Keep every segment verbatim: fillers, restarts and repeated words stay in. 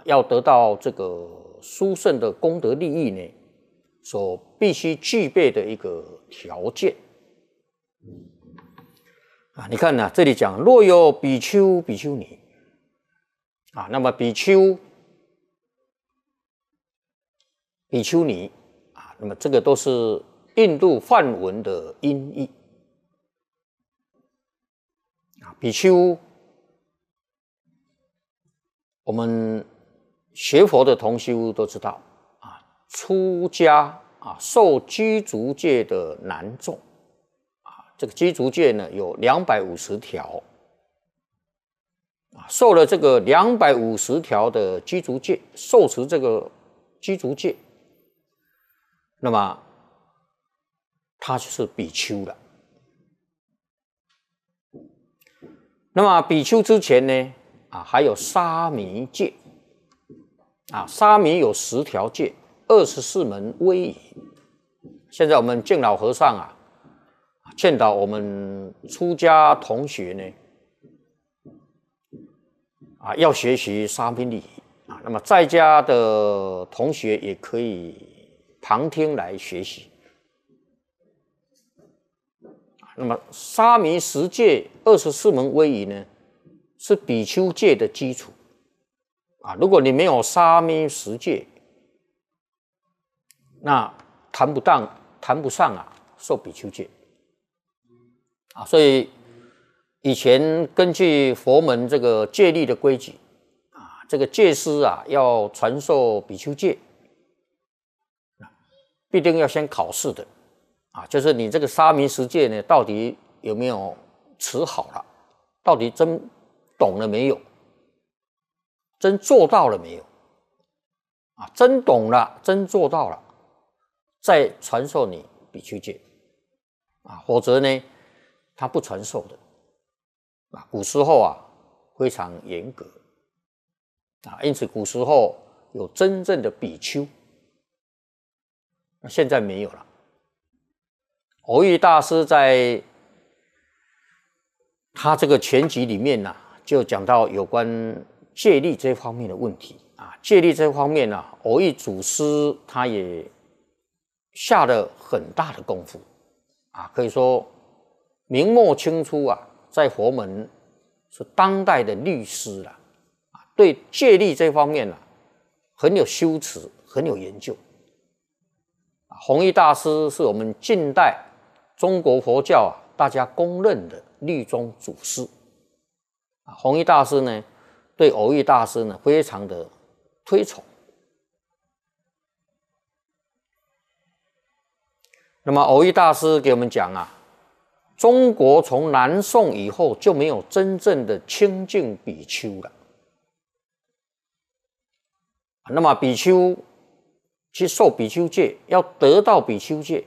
啊，要得到这个殊胜的功德利益呢，所必须具备的一个条件。啊，你看呢、啊，这里讲若有比丘、比丘尼，啊，那么比丘、比丘尼，啊，那么这个都是印度梵文的音译。啊，比丘，我们学佛的同修都知道，啊，出家啊，受居足戒的男众。这个居足戒呢有两百五十条，啊，受了这个两百五十条的居足戒，受持这个居足戒，那么他就是比丘了。那么比丘之前呢，啊，还有沙弥戒，啊，沙弥有十条戒，二十四门威仪。现在我们敬老和尚啊。劝导我们出家同学呢，啊，要学习沙弥礼仪啊。那么在家的同学也可以旁听来学习。那么沙弥十戒、二十四门威仪呢，是比丘戒的基础啊。如果你没有沙弥十戒，那谈不当、谈不上啊，受比丘戒。啊，所以以前根据佛门这个戒律的规矩，啊，这个戒师啊要传授比丘戒，必定要先考试的，啊，就是你这个沙弥十戒呢，到底有没有持好了，到底真懂了没有，真做到了没有，啊，真懂了，真做到了，再传授你比丘戒，啊，否则呢？他不传授的啊，古时候啊非常严格啊，因此古时候有真正的比丘，现在没有了。蕅益大师在他这个全集里面呢、啊，就讲到有关戒律这方面的问题啊，戒律这方面呢、啊，蕅益祖师他也下了很大的功夫啊，可以说。明末清初啊，在佛门是当代的律师了，啊，对戒律这方面呢、啊，很有修持，很有研究。弘一大师是我们近代中国佛教啊大家公认的律宗祖师。啊，弘一大师呢，对蕅益大师呢非常的推崇。那么蕅益大师给我们讲啊。中国从南宋以后就没有真正的清净比丘了。那么比丘去受比丘戒，要得到比丘戒，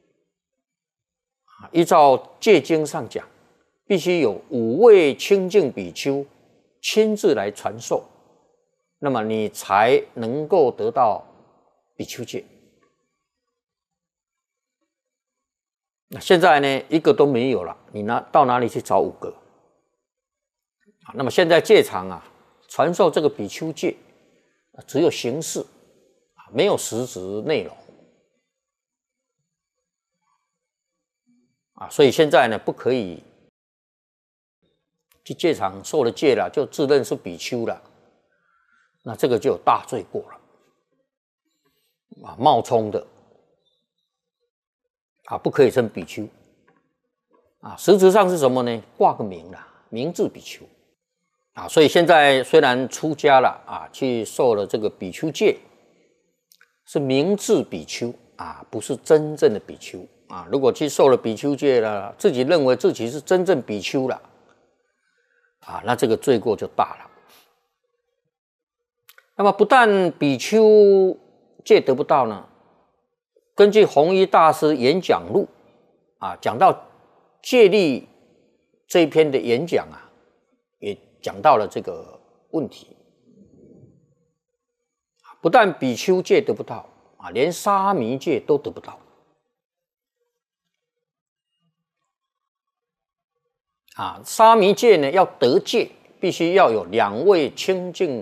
依照戒经上讲，必须有五位清净比丘亲自来传授，那么你才能够得到比丘戒。那现在呢，一个都没有了，你拿到哪里去找五个？啊，那么现在戒场啊，传授这个比丘戒，只有形式，啊，没有实质内容，啊，所以现在呢，不可以去戒场受了戒了，就自认是比丘了，那这个就有大罪过了，啊，冒充的。啊，不可以称比丘，啊，实质上是什么呢？挂个名啦，名字比丘，啊，所以现在虽然出家了啊，去受了这个比丘戒，是名字比丘啊，不是真正的比丘啊。如果去受了比丘戒了，自己认为自己是真正比丘了，啊，那这个罪过就大了。那么不但比丘戒得不到呢。根据弘一大师演讲录啊，讲到戒律这一篇的演讲啊，也讲到了这个问题。不但比丘戒得不到啊，连沙弥戒都得不到啊。沙弥戒呢，要得戒，必须要有两位清净